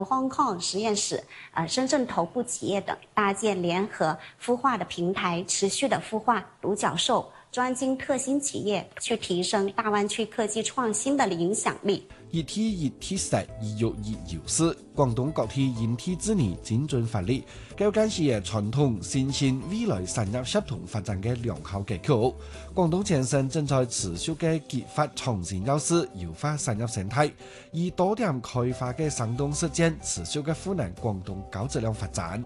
Hong Kong 实验室、深圳头部企业等搭建联合孵化的平台，持续的孵化独角兽、专精特新企业，去提升大湾区科技创新的影响力。 一體一體實，一育一優勢。廣東各地因體制宜精準發力，構建是傳統新興未來產業協同發展嘅良好結構。廣東前線正在持續嘅激發創新優勢，優化產業生態，以多點開發嘅生動實踐，持續嘅賦能廣東高質量發展。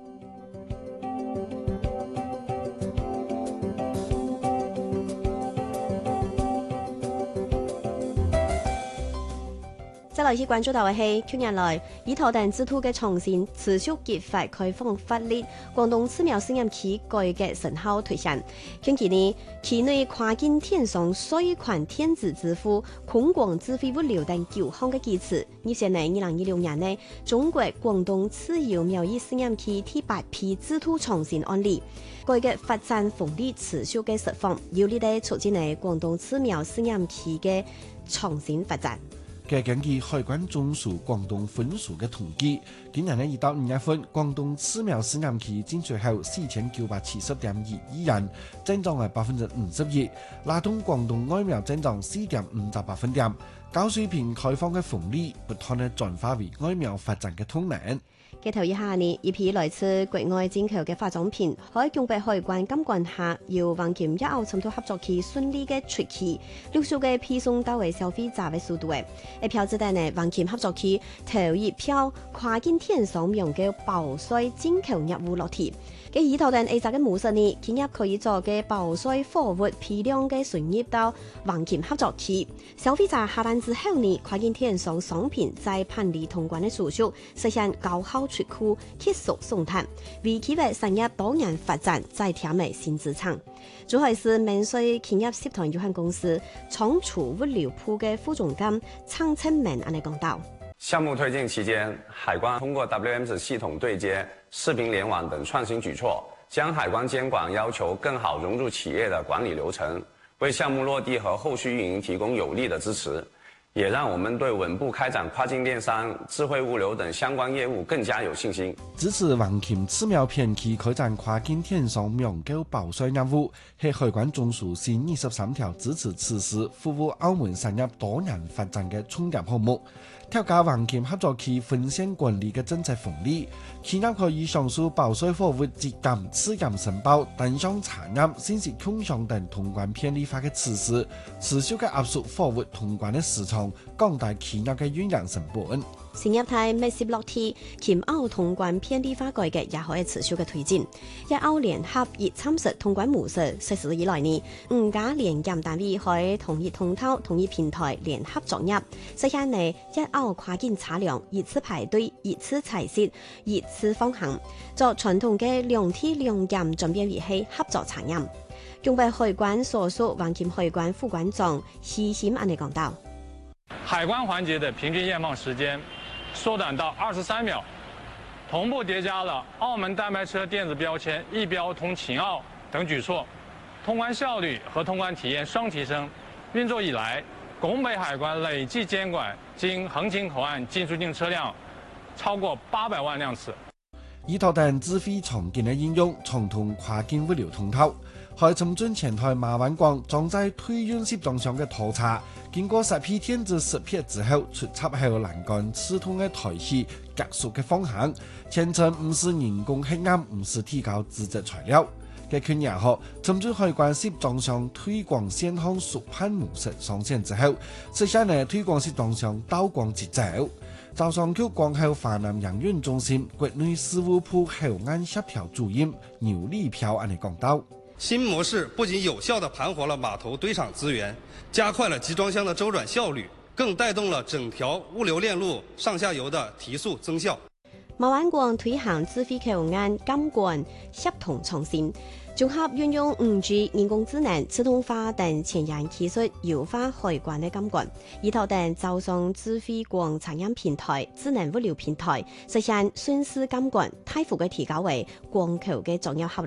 再來去關注到嘅係，去年來以托定之土嘅創新持續激發開放發力，廣東寺廟試驗區改革成效推現。近期呢，區內跨境電商、稅款、電子支付、空廣智慧物流等9項嘅基礎。而且呢，2016年呢，中國廣東自由貿易試驗區第8批之土創新案例，改革發展風力持續嘅釋放，有利地促進呢廣東寺廟試驗區嘅創新發展。 根據海關總署廣東分署嘅統計，今年1到5月份，廣東寺廟試驗區進出口4970.1億元，增長係51%，拉動廣東外貿增長4.5個百分點。高水平開放嘅風力，不斷地轉化為外貿發展嘅動能。 嘅頭一下呢，一批來自國外進口嘅化妝品，喺中國海關監管下，由橫琴1澳深度合作區順利嘅出期，陸續嘅配送到位消費者嘅速度嘅。一票子彈呢，橫琴合作區頭一票跨境電商用嘅包稅進口業務落地。嘅以頭彈 A 集嘅模式呢，企業可以做嘅包稅貨物批量嘅順入到橫琴合作區，消費者下單之後呢，跨境電商商品在辦理通關嘅手續，實現高效出庫、結束送達，為企業產業多元發展再添為新資產。主要是民稅企業集團有限公司倉儲物流部嘅副總監蒼清明安尼講到。 項目推進期間，海關通過 WMS 系統對接、視頻聯網等創新舉措，將海關監管要求更好融入企業的管理流程，為項目落地和後續運營提供有力的支持，也讓我們對穩步開展跨境電商、智慧物流等相關業務更加有信心。 支持橫琴寺廟片區開展跨境電商網購包稅業務，係海關總署是23條支持此事服務澳門產業多元發展嘅重點項目。調加橫琴合作區分線管理嘅政策風力，企業可以上述包稅貨物節減、次減申報、單項查驗、信息共享等通關便利化嘅措施，持續嘅壓縮貨物通關嘅時長，降低企業嘅運營成本。 新業態密切落地，黔澳通關便利化改革也可以持續嘅推進。一澳聯合以參實通關模式實施以來呢，5家聯檢單位可以統一通道、統一平台聯合作業，實現呢一澳跨境車輛一次排隊、一次採色、一次放行，作傳統嘅兩梯兩檢準備為係合作查驗。中國海關所屬橫琴海關副關長希謙安尼講到： 海關環節的平均驗放時間縮短到23秒，同步疊加了澳門單牌車電子標籤一標通秦澳等舉措，通關效率和通關體驗雙提升。運作以來，拱北海關累計監管經橫琴口岸進出境車輛超過800萬輛次。 以托等智慧場景嘅應用，暢通跨境物流通道。海參圳前台馬灣港裝載退運集裝箱嘅拖車，經過10批電子識別之後，出插後欄杆刺痛嘅台器加速嘅方向，全程唔是人工黑暗，唔是提高資質材料。嘅去年後，參圳海關集裝箱推廣線上縮判模式上線之後，實現呢推廣集裝箱倒光節奏。招商局廣後華南營運中心國內事務部後岸協調主任牛立飄安尼講到。 新模式不僅有效地盤活了碼頭堆場資源，加快了集裝箱的周轉效率，更帶動了整條物流鏈路上下游的提速增效。 馬灣港推行智慧口岸監管協同創新，綜合運用5G、人工智能、自動化等前沿技術，優化海關的監管，以頭等招商智慧港產業平台、智能物流平台，實現順勢監管，大幅嘅提高為港口嘅重要效率。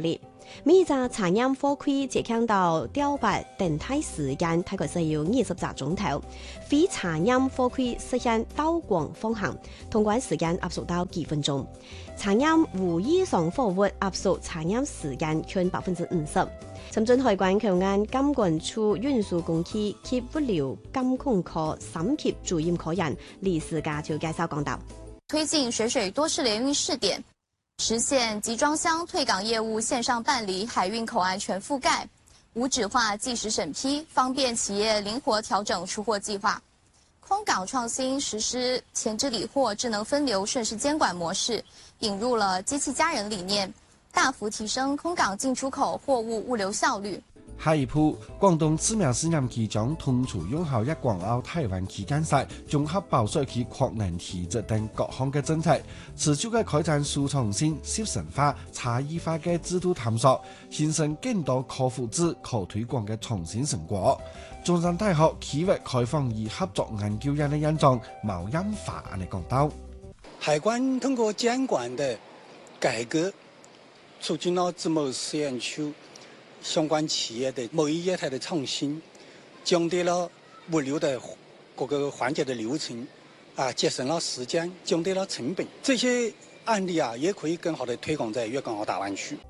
每隻茶飲火區接近到雕白等待時間大概需要20個鐘頭，非茶飲火區實現倒光方向，通關時間壓縮到幾分鐘。茶飲無以上貨物壓縮茶飲時間近50%。深圳海關口岸監管處運輸工區及物流監控科3級主任科員李世家就介紹講到， 推進水多式聯運試點，實現集裝箱退港業務線上辦理，海運口岸全覆蓋，無紙化計時審批，方便企業靈活調整出貨計劃。空港創新實施前置理貨智能分流順勢監管模式，引入了機器家人理念，大幅提升空港進出口貨物物流效率。 下一步，廣東知名市任期將統籌用好一港澳台灣期間賽綜合包稅期擴能提質等各項嘅政策，持續嘅開展輸創新、適成化、差異化嘅制度探索，形成更多可複製、可推廣嘅創新成果。中山大學企域開放與合作研究院嘅院長毛蔭華嚟講到， 海關通過監管的改革，促進了自貿試驗區相關企業的貿易業態的創新，降低了物流的各個環節的流程，節省了時間，降低了成本。這些案例也可以更好地推廣在粵港澳大灣區。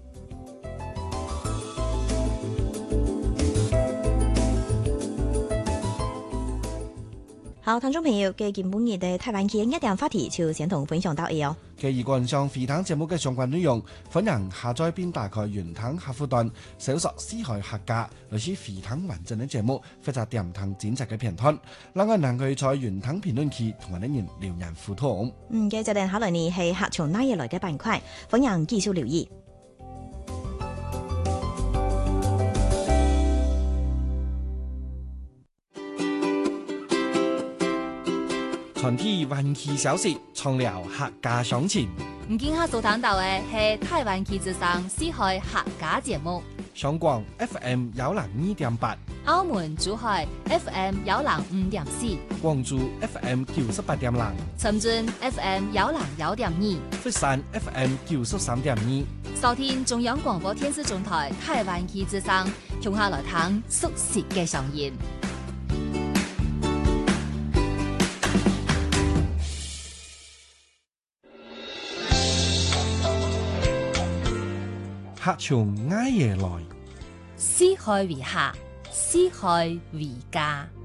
好，聽眾朋友，嘅今本日嘅台灣嘅一點話題就先同分享到呢哦。 嘅以觀賞飛騰節目嘅相關內容，歡迎下載並打開雲騰客戶端，搜索四海客家，類似飛騰完整嘅節目，或者點騰剪輯嘅片段。另外，能夠在雲騰評論區同埋啲人留言互動。 嘅就定下來呢係客從哪嘢來嘅板塊，歡迎繼續留意。 傳遞灣區消息，暢聊客家詳情。 唔見下所談到嘅係台灣旗之上四海客家節目。 上廣 FM 102.8， 澳門珠海 FM 105.4， 廣州 FM 98.0， 深圳 FM 101.2， 佛山 FM 93.2。 收聽中央廣播電視總台台灣旗之上，從下來聽熟悉嘅聲音。 客從埃耶來， 四海為客，四海為家。